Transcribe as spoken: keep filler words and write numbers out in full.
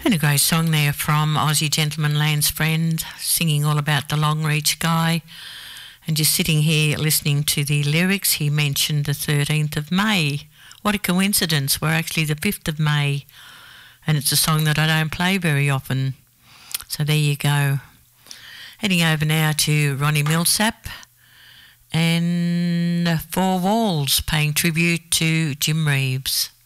And a great song there from Aussie Gentleman Land's Friend, singing all about the Longreach guy. And just sitting here listening to the lyrics, he mentioned the thirteenth of May. What a coincidence, we're actually the fifth of May. And it's a song that I don't play very often. So there you go. Heading over now to Ronnie Milsap and Four Walls, paying tribute to Jim Reeves.